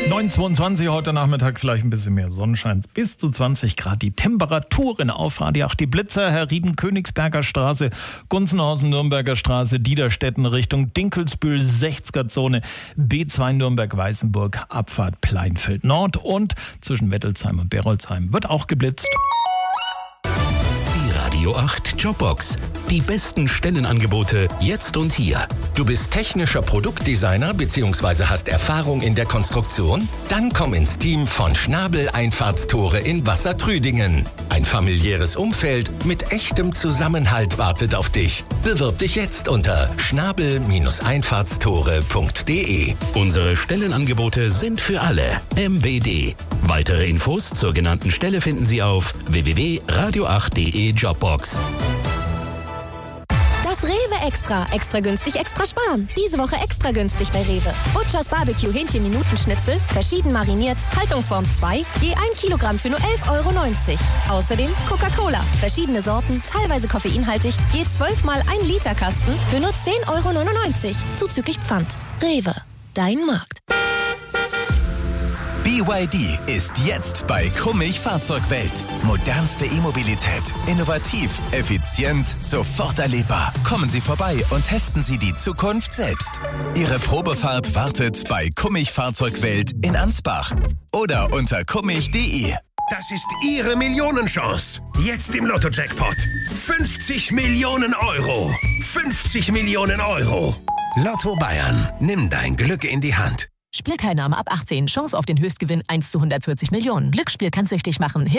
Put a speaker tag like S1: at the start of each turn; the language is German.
S1: 9:22 heute Nachmittag, vielleicht ein bisschen mehr Sonnenschein, bis zu 20 Grad. Die Temperaturen auf A8, die Blitzer, Herrieden, Königsberger Straße, Gunzenhausen, Nürnberger Straße, Diederstetten Richtung Dinkelsbühl, 60er-Zone, B2 Nürnberg-Weißenburg, Abfahrt Pleinfeld Nord und zwischen Wettelsheim und Berolzheim wird auch geblitzt.
S2: Radio 8 Jobbox. Die besten Stellenangebote jetzt und hier. Du bist technischer Produktdesigner bzw. hast Erfahrung in der Konstruktion? Dann komm ins Team von Schnabel Einfahrtstore in Wassertrüdingen. Ein familiäres Umfeld mit echtem Zusammenhalt wartet auf dich. Bewirb dich jetzt unter schnabel-einfahrtstore.de. Unsere Stellenangebote sind für alle. MWD. Weitere Infos zur genannten Stelle finden Sie auf www.radio8.de Jobbox.
S3: Das Rewe Extra. Extra günstig, extra sparen. Diese Woche extra günstig bei Rewe. Butchers Barbecue Hähnchen-Minutenschnitzel, verschieden mariniert, Haltungsform 2, je 1 Kilogramm für nur 11,90 €. Außerdem Coca-Cola, verschiedene Sorten, teilweise koffeinhaltig, je 12 mal 1 Liter Kasten für nur 10,99 €, zuzüglich Pfand. Rewe, dein Markt.
S4: BYD ist jetzt bei Kummig Fahrzeugwelt. Modernste E-Mobilität. Innovativ, effizient, sofort erlebbar. Kommen Sie vorbei und testen Sie die Zukunft selbst. Ihre Probefahrt wartet bei Kummig Fahrzeugwelt in Ansbach. Oder unter kummig.de.
S5: Das ist Ihre Millionenchance. Jetzt im Lotto-Jackpot. 50 Millionen €. 50 Millionen €. Lotto Bayern. Nimm dein Glück in die Hand.
S6: Spielteilnahme ab 18. Chance auf den Höchstgewinn 1 zu 140 Millionen. Glücksspiel kann süchtig machen.